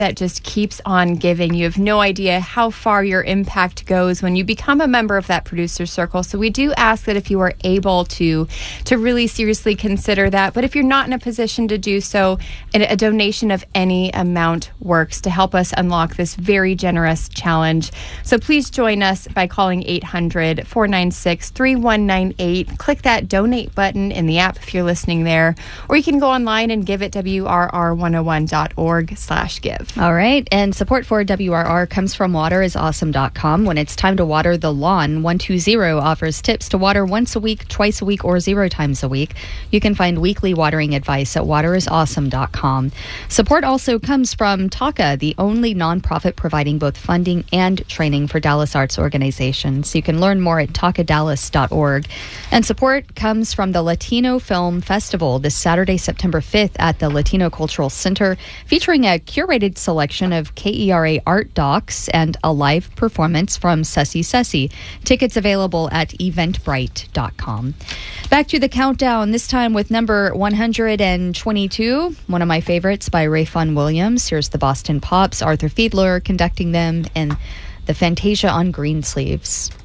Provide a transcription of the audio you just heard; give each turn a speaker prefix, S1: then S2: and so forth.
S1: that just keeps on giving. You have no idea how far your impact goes when you become a member of that producer circle. So we do ask that if you are able to really seriously consider that. But if you're not in a position to do so, a donation of any amount works to help us unlock this very generous challenge. So please join us by calling 800-496-3198. Click that donate button in the app if you're listening there, or you can go online and give at WRR101.org/give.
S2: All right. And support for WRR comes from waterisawesome.com. When it's time to water the lawn, 120 offers tips to water once a week, twice a week, or 0 times a week. You can find weekly watering advice at waterisawesome.com. Support also comes from TACA, the only nonprofit providing both funding and training for Dallas arts organizations. You can learn more at tacadallas.org. And support comes from the Latino Film Festival this Saturday, September 5th at the Latino Cultural Center, featuring a curated selection of KERA art docs and a live performance from Sussy Sussy. Tickets available at eventbrite.com. Back to the countdown, this time with number 122, one of my favorites by Rayfun Williams. Here's the Boston Pops, Arthur Fiedler conducting them, and the Fantasia on Greensleeves.